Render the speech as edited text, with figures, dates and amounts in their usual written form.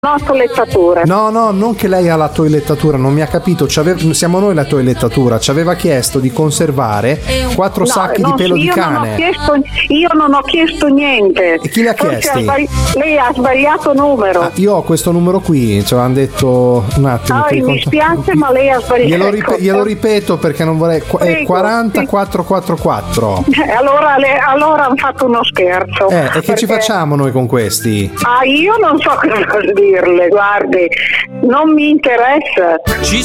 No, toilettatura. No, non che lei ha la toilettatura, non mi ha capito. Siamo noi la toilettatura. Ci aveva chiesto di conservare 4 sacchi di pelo di cane. Io non ho chiesto niente. E chi le ha chiesti? Lei ha sbagliato numero. Io ho questo numero qui, ci avevano detto un attimo. Mi spiace, ma lei ha sbagliato. Glielo ripeto perché non vorrei. È 40444. Allora hanno fatto uno scherzo. E che ci facciamo noi con questi? Io non so cosa dirle, guardi, non mi interessa.